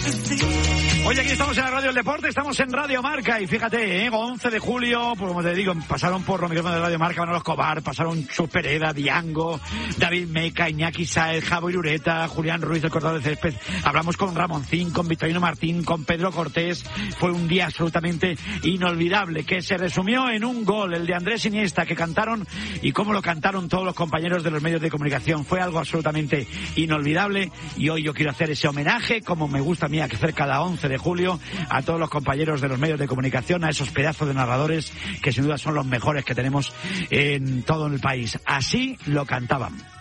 Oye, aquí estamos en la Radio del Deporte, estamos en Radio Marca y fíjate, 11 de julio, pues como te digo, pasaron por los micrófonos de Radio Marca Manolo Escobar, pasaron Chus Pereda, Diango, David Meca, Iñaki Sáez, Javo Irureta, Julián Ruiz, el cortador de césped, hablamos con Ramoncín, con Victorino Martín, con Pedro Cortés. Fue un día absolutamente inolvidable que se resumió en un gol, el de Andrés Iniesta, que cantaron y cómo lo cantaron todos los compañeros de los medios de comunicación. Fue algo absolutamente inolvidable y hoy yo quiero hacer ese homenaje, como me gusta a mí hacer cada 11 de julio, a todos los compañeros de los medios de comunicación, a esos pedazos de narradores que sin duda son los mejores que tenemos en todo el país. Así lo cantaban.